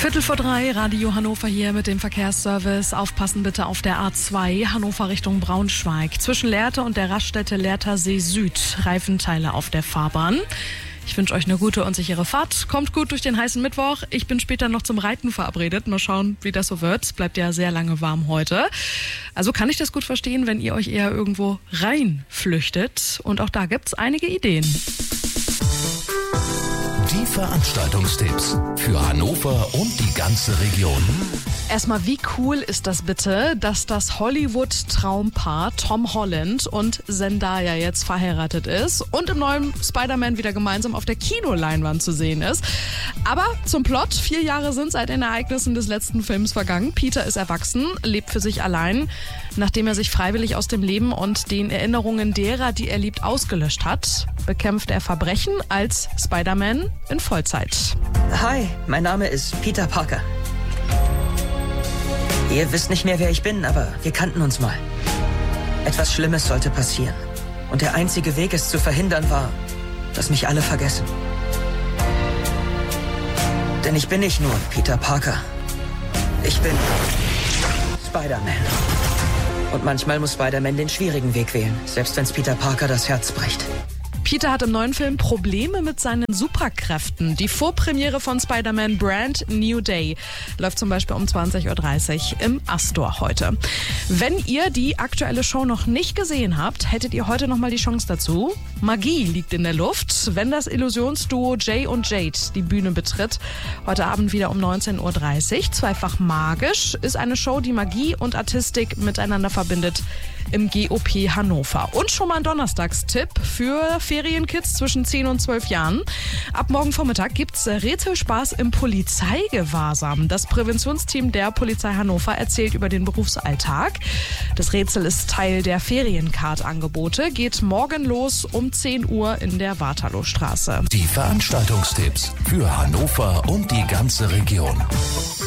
2:15, Radio Hannover hier mit dem Verkehrsservice. Aufpassen bitte auf der A2, Hannover Richtung Braunschweig. Zwischen Lehrte und der Raststätte Lehrtersee Süd. Reifenteile auf der Fahrbahn. Ich wünsche euch eine gute und sichere Fahrt. Kommt gut durch den heißen Mittwoch. Ich bin später noch zum Reiten verabredet. Mal schauen, wie das so wird. Es bleibt ja sehr lange warm heute. Also kann ich das gut verstehen, wenn ihr euch eher irgendwo reinflüchtet. Und auch da gibt's einige Ideen. Die Veranstaltungstipps für Hannover und die ganze Region. Erstmal, wie cool ist das bitte, dass das Hollywood-Traumpaar Tom Holland und Zendaya jetzt verheiratet ist und im neuen Spider-Man wieder gemeinsam auf der Kinoleinwand zu sehen ist. Aber zum Plot: 4 Jahre sind seit den Ereignissen des letzten Films vergangen. Peter ist erwachsen, lebt für sich allein, nachdem er sich freiwillig aus dem Leben und den Erinnerungen derer, die er liebt, ausgelöscht hat, bekämpft er Verbrechen als Spider-Man in Vollzeit. Hi, mein Name ist Peter Parker. Ihr wisst nicht mehr, wer ich bin, aber wir kannten uns mal. Etwas Schlimmes sollte passieren. Und der einzige Weg, es zu verhindern, war, dass mich alle vergessen. Denn ich bin nicht nur Peter Parker. Ich bin Spider-Man. Und manchmal muss Spider-Man den schwierigen Weg wählen, selbst wenn es Peter Parker das Herz bricht. Peter hat im neuen Film Probleme mit seinen Superkräften. Die Vorpremiere von Spider-Man Brand New Day läuft zum Beispiel um 20:30 Uhr im Astor heute. Wenn ihr die aktuelle Show noch nicht gesehen habt, hättet ihr heute nochmal die Chance dazu. Magie liegt in der Luft, wenn das Illusionsduo Jay und Jade die Bühne betritt. Heute Abend wieder um 19:30 Uhr. Zweifach magisch ist eine Show, die Magie und Artistik miteinander verbindet im GOP Hannover. Und schon mal ein Donnerstagstipp für Ferienkids zwischen 10 und 12 Jahren. Ab morgen Vormittag gibt's Rätselspaß im Polizeigewahrsam. Das Präventionsteam der Polizei Hannover erzählt über den Berufsalltag. Das Rätsel ist Teil der Feriencard-Angebote. Geht morgen los um 10 Uhr in der Waterloostraße. Die Veranstaltungstipps für Hannover und die ganze Region.